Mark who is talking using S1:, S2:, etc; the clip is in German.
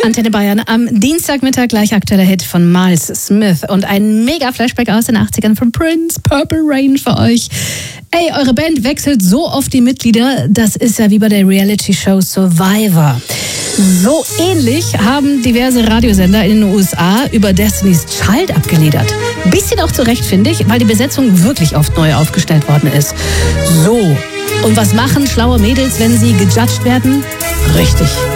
S1: Antenne Bayern am Dienstagmittag, gleich aktueller Hit von Miles Smith und ein Mega-Flashback aus den 80ern von Prince, Purple Rain für euch. Ey, eure Band wechselt so oft die Mitglieder, das ist ja wie bei der Reality-Show Survivor. So ähnlich haben diverse Radiosender in den USA über Destiny's Child abgeledert. Bisschen auch zu Recht, finde ich, weil die Besetzung wirklich oft neu aufgestellt worden ist. So, und was machen schlaue Mädels, wenn sie gejudged werden? Richtig.